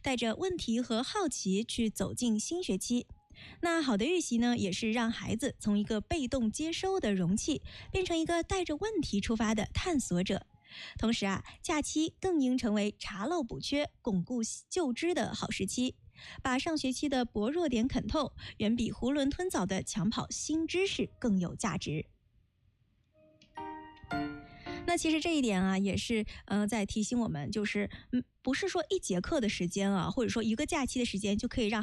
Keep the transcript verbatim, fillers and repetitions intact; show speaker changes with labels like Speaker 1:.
Speaker 1: 带着问题和好奇去走进新学期。那好的预习呢，也是让孩子从一个被动接收的容器，变成一个带着问题出发的探索者。同时啊，假期更应成为查漏补缺、巩固旧知的好时期，把上学期的薄弱点啃透，远比囫囵吞枣的抢跑新知识更有价值。那其实这一点啊，也是呃在提醒我们，就是嗯，不是说一节课的时间啊，或者说一个假期的时间就可以让